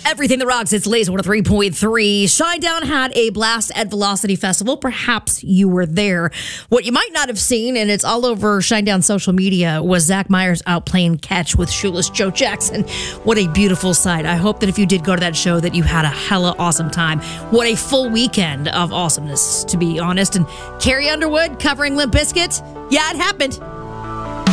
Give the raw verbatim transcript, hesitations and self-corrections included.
Everything that rocks, it's Laser one oh three point three. Shinedown had a blast at Velocity Festival. Perhaps you were there. What you might not have seen, and it's all over Shinedown social media, was Zach Myers out playing catch with Shoeless Joe Jackson. What a beautiful sight. I hope that if you did go to that show that you had a hella awesome time. What a full weekend of awesomeness, to be honest. And Carrie Underwood covering Limp Bizkit. Yeah, it happened.